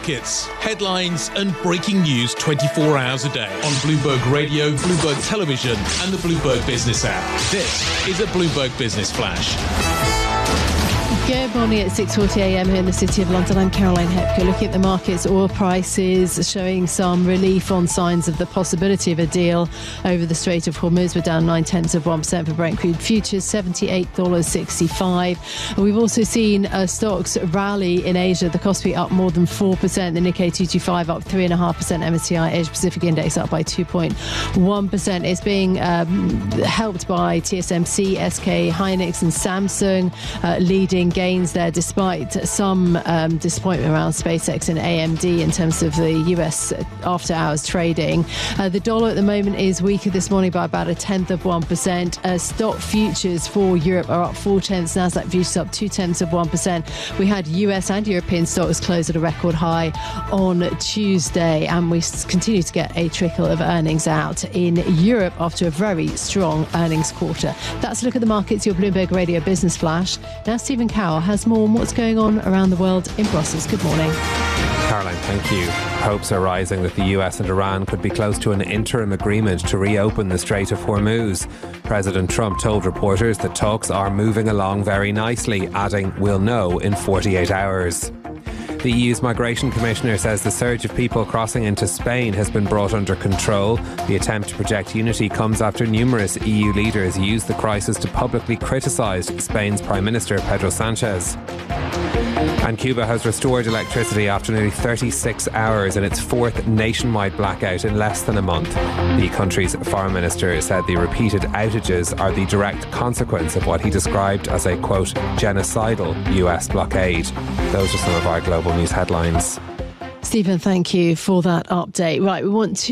markets, headlines and breaking news 24 hours a day on Bloomberg Radio, Bloomberg Television and the Bloomberg Business app. This is a Bloomberg Business Flash. Good morning at 6:40am here in the City of London. I'm Caroline Hepker. Looking at the markets, oil prices showing some relief on signs of the possibility of a deal over the Strait of Hormuz. We're down 0.9% for Brent crude futures, $78.65. We've also seen stocks rally in Asia. The Kospi up more than 4%. The Nikkei 225 up 3.5%. MSCI Asia Pacific Index up by 2.1%. It's being helped by TSMC, SK Hynix and Samsung leading gains there, despite some disappointment around SpaceX and AMD in terms of the US after-hours trading. The dollar at the moment is weaker this morning by about 0.1%. Stock futures for Europe are up 0.4. Nasdaq futures up 0.2%. We had US and European stocks close at a record high on Tuesday, and we continue to get a trickle of earnings out in Europe after a very strong earnings quarter. That's a look at the markets, your Bloomberg Radio Business Flash. Now Stephen Cowell has more on what's going on around the world in Brussels. Good morning. Caroline, thank you. Hopes are rising that the US and Iran could be close to an interim agreement to reopen the Strait of Hormuz. President Trump told reporters that talks are moving along very nicely, adding, "We'll know in 48 hours." The EU's Migration Commissioner says the surge of people crossing into Spain has been brought under control. The attempt to project unity comes after numerous EU leaders used the crisis to publicly criticise Spain's Prime Minister Pedro Sánchez. And Cuba has restored electricity after nearly 36 hours in its fourth nationwide blackout in less than a month. The country's foreign minister said the repeated outages are the direct consequence of what he described as a, quote, genocidal US blockade. Those are some of our global news headlines. Stephen, thank you for that update. Right, we want to